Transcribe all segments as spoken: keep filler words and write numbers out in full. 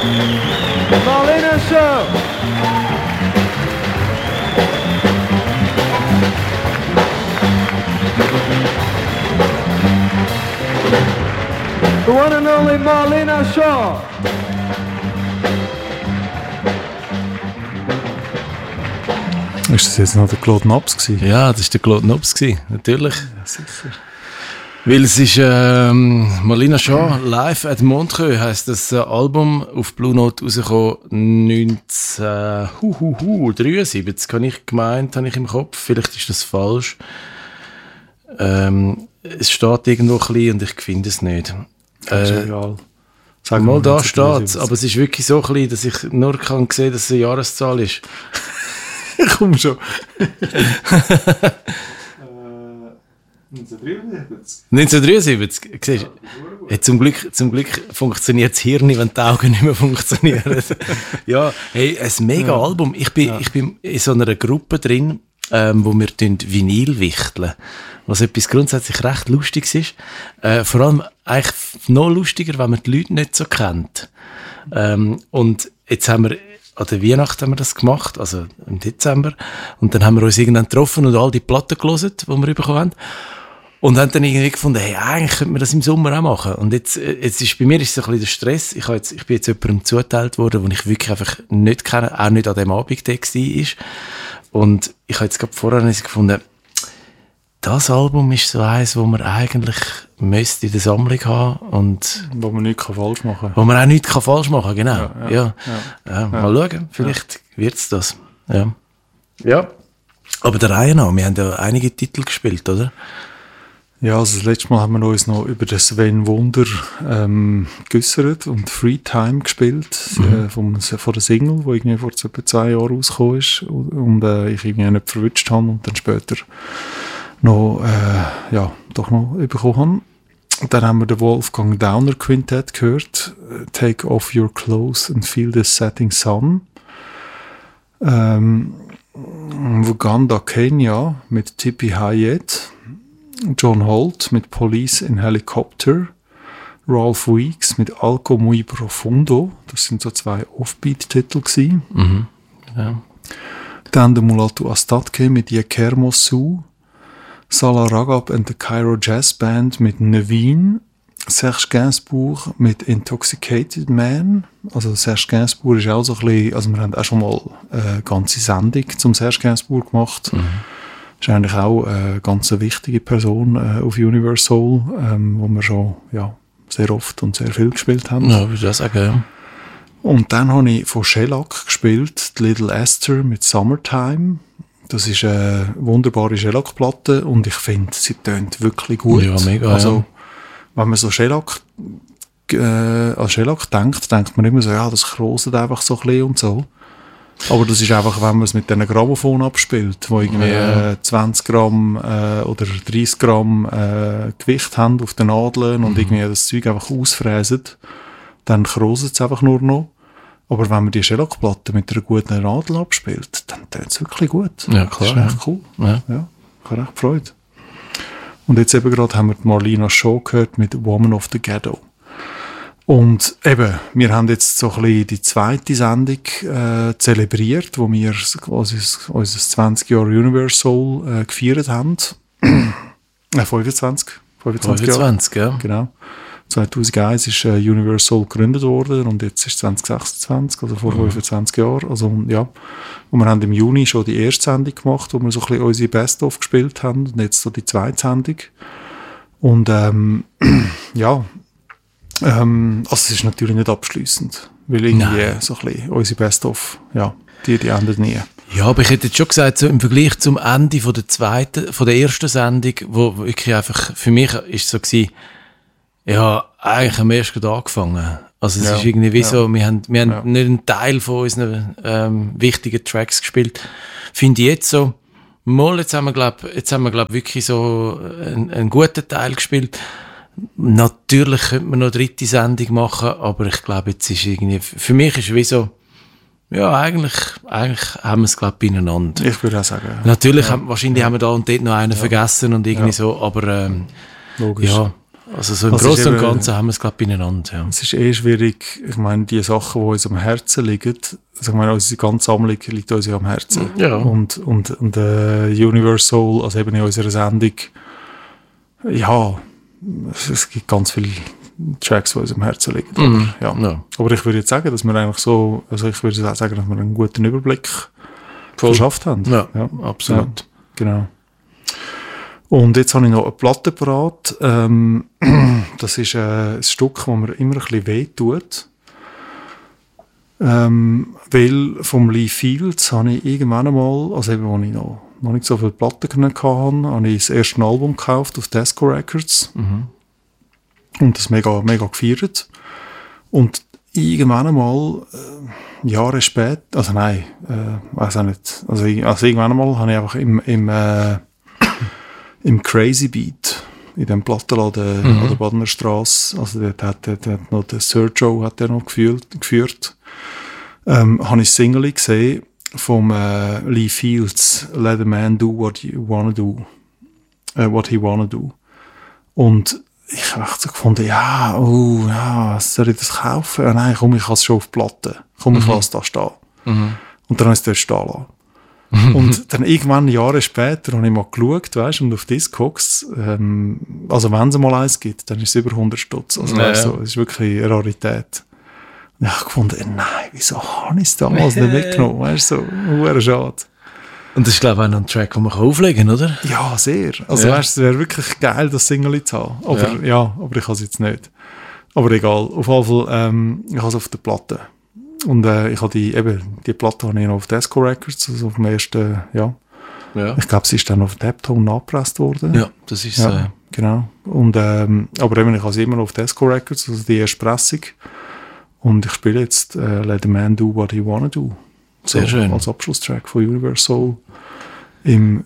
Marlena Shaw. The one and only Marlena Shaw. Ist das jetzt noch der Claude Nobs gewesen? Ja, das war der Claude Nobs gewesen, natürlich. Ja, sicher. Weil es ist ähm, Marlena Shaw live at Montreux, heisst das äh, Album auf Blue Note rausgekommen neunzehnhundertdreiundsiebzig, habe ich gemeint, habe ich im Kopf. Vielleicht ist das falsch. Ähm, es steht irgendwo ein bisschen und ich finde es nicht. Äh, Sag mal, da steht es, aber es ist wirklich so klein, dass ich nur kann sehen, dass es eine Jahreszahl ist. Komm schon. neunzehnhundertdreiundsiebzig. Siehst du? Ja, zum Glück, zum Glück funktioniert das Hirn, wenn die Augen nicht mehr funktionieren. Ja, hey, ein mega ja. Album. Ich bin, ja. ich bin in so einer Gruppe drin, ähm, wo wir Vinyl wichteln. Was etwas grundsätzlich recht Lustiges ist. Äh, vor allem eigentlich noch lustiger, wenn man die Leute nicht so kennt. Ähm, und jetzt haben wir an der Weihnacht haben wir das gemacht, also im Dezember. Und dann haben wir uns irgendwann getroffen und all die Platten gelesen, die wir bekommen haben. Und haben dann irgendwie gefunden, hey, eigentlich könnte man das im Sommer auch machen. Und jetzt, jetzt ist, bei mir ist es ein bisschen der Stress. Ich, habe jetzt, ich bin jetzt jemandem zugeteilt worden, den ich wirklich einfach nicht kenne, auch nicht an dem Abend der war. Und ich habe jetzt gerade vorher gefunden, das Album ist so eins, wo man eigentlich müsste in der Sammlung haben und wo man nichts falsch machen kann. Wo man auch nichts falsch machen kann, genau. Ja, ja, ja. ja. ja mal schauen, vielleicht ja. wird es das. Ja. ja. Aber der Reihe nach, wir haben ja einige Titel gespielt, oder? Ja, also das letzte Mal haben wir uns noch über den Sven Wunder ähm, geäussert und Free Time gespielt, mhm. äh, vom, von der Single, die irgendwie vor etwa zwei Jahren rausgekommen ist und äh, ich irgendwie nicht verwünscht habe und dann später noch, äh, ja, doch noch bekommen habe. Dann haben wir den Wolfgang Downer Quintett gehört, Take Off Your Clothes and Feel the Setting Sun. Ähm, Uganda, Kenya mit Tipi Hayet, John Holt mit Police in Helicopter, Ralph Weeks mit Algo Muy Profundo, das sind so zwei Offbeat-Titel gewesen. Mhm. Ja. Dann der Mulatu Astatke mit Yekermo Su, Salah Ragab and the Cairo Jazz Band mit Nevin, Serge Gainsbourg mit Intoxicated Man. Also Serge Gainsbourg ist auch so ein bisschen, also wir haben auch schon mal eine ganze Sendung zum Serge Gainsbourg gemacht. Mhm. Ist eigentlich auch eine ganz wichtige Person äh, auf Universal, ähm, wo wir schon ja, sehr oft und sehr viel gespielt haben. Ja, würde ich sagen, ja. Und dann habe ich von Shellac gespielt, die Little Esther mit Summertime. Das ist eine wunderbare Shellac-Platte und ich finde, sie tönt wirklich gut. Ja, mega, also, ja. Wenn man so Shellac, äh, an Shellac denkt, denkt man immer so, ja, das kroset einfach so ein bisschen und so. Aber das ist einfach, wenn man es mit einem Grammophon abspielt, wo irgendwie ja. äh, zwanzig Gramm äh, oder dreißig Gramm äh, Gewicht haben auf den Nadeln und mhm. irgendwie das Zeug einfach ausfräsen, dann kroset es einfach nur noch. Aber wenn man die Shellac-Platte mit einer guten Nadel abspielt, dann tönt es wirklich gut. Ja, klar. Das ist echt cool. Ja. Ja, ich habe echt Freude. Und jetzt eben gerade haben wir die Marlena Shaw gehört mit Woman of the Ghetto. Und eben, wir haben jetzt so ein bisschen die zweite Sendung äh, zelebriert, wo wir quasi unser zwanzig Jahre Universal äh, gefeiert haben. äh, fünfundzwanzig. fünfundzwanzig, fünfundzwanzig, Jahre. Ja. Genau. zweitausendeins ist äh, Universal gegründet worden und jetzt ist zwanzig sechsundzwanzig, also vor mhm. fünfundzwanzig Jahren. Also, ja. Und wir haben im Juni schon die erste Sendung gemacht, wo wir so ein bisschen unsere Best-of gespielt haben und jetzt so die zweite Sendung. Und ähm, ja, ähm, also es ist natürlich nicht abschliessend, weil irgendwie Nein. so ein bisschen unsere Best-of, ja, die, die endet nie. Ja, aber ich hätte jetzt schon gesagt, so im Vergleich zum Ende von der zweiten, von der ersten Sendung, wo wirklich einfach, für mich ist so gewesen, ja, eigentlich haben wir erst gerade angefangen. Also es ja, ist irgendwie wie ja. so, wir haben, wir haben ja. nicht einen Teil von unseren ähm, wichtigen Tracks gespielt. Finde ich jetzt so, mal, jetzt haben wir glaub, jetzt haben wir glaub wirklich so einen, einen guten Teil gespielt. Natürlich könnte man noch eine dritte Sendung machen, aber ich glaube, jetzt ist irgendwie, für mich ist es wie so, ja, eigentlich, eigentlich haben wir es, glaube ich, beieinander. Ich würde auch sagen. Ja. Natürlich, ja. haben, wahrscheinlich ja. haben wir da und dort noch einen ja. vergessen und irgendwie ja. so, aber ähm, logisch. Ja, Also so im Also Großen und eben- Ganzen haben wir es gerade beieinander. Ja. Es ist eh schwierig, ich meine, die Sachen, die uns am Herzen liegen, also ich meine, unsere ganze Sammlung liegt uns ja am Herzen. Ja. Und, und, und äh, Universe Soul, also eben in unserer Sendung, ja, es, es gibt ganz viele Tracks, die uns am Herzen liegen. Mhm. Aber, ja. Ja. Aber ich würde jetzt sagen, dass wir eigentlich so, also ich würde auch sagen, dass wir einen guten Überblick Voll. verschafft haben. Ja, absolut. Ja, genau. Und jetzt habe ich noch eine Platte parat. Ähm, das ist äh, ein Stück, das mir immer ein bisschen weh tut. Ähm, weil vom Lee Fields habe ich irgendwann einmal, also eben, als ich noch, noch nicht so viele Platten hatte, habe ich das erste Album gekauft auf Desco Records. Mhm. Und das mega, mega gefeiert. Und irgendwann einmal, äh, Jahre später, also nein, äh, weiß auch nicht, also, ich- also irgendwann einmal habe ich einfach im, im, äh, im Crazy Beat, in dem Plattenladen Mhm. an der Badener Straße, also dort hat, dort hat noch der Sergio hat der noch geführt, geführt ähm, habe ich Single gesehen vom äh, Lee Fields, Let a Man Do What You Wanna Do, äh, What He Wanna Do. Und ich habe echt so gefunden, ja, oh, ja, soll ich das kaufen? Ja, nein, komm, ich habe es schon auf Platte. Komm, ich lasse das stehen. Mhm. Und dann habe ich es dort stehen lassen. Und dann irgendwann, Jahre später, habe ich mal geschaut, weißt, und auf Discogs, ähm, also wenn es mal eins gibt, dann ist es über hundert Stutz. Also, Ja, weißt, ja. so, es ist wirklich eine Rarität. Und ich habe gefunden, nein, wieso habe ich es damals nicht mitgenommen? Weißt du, so, verdammt schade. Und das ist, glaube ich, auch noch ein Track, den man auflegen kann, oder? Ja, sehr. Also, Ja. weißt, es wäre wirklich geil, das Single zu haben. Aber ja, Ja. aber ich habe es jetzt nicht. Aber egal. Auf jeden Fall, ähm, ich habe es auf der Platte. Und äh, ich habe die, eben, die Platte habe ich noch auf Desco Records, also auf dem ersten, ja. Ja. Ich glaube, sie ist dann auf Deptone nachgepresst worden. Ja, das ist Ja, so. Äh, genau. Und, ähm, aber eben, ich habe sie immer noch auf Desco Records, also die erste Pressung. Und ich spiele jetzt äh, Let a Man Do What He Wanna Do. So, Sehr schön. Als Abschlusstrack von Universe Soul im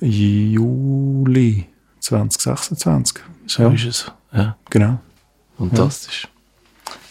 Juli zwanzig sechsundzwanzig. so Ja, ist es. Ja, genau. fantastisch.